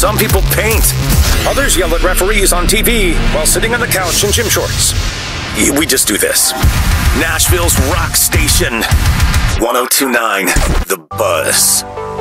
Some people paint. Others yell at referees on TV while sitting on the couch in gym shorts. We just do this. Nashville's rock station. 102.9 The Buzz.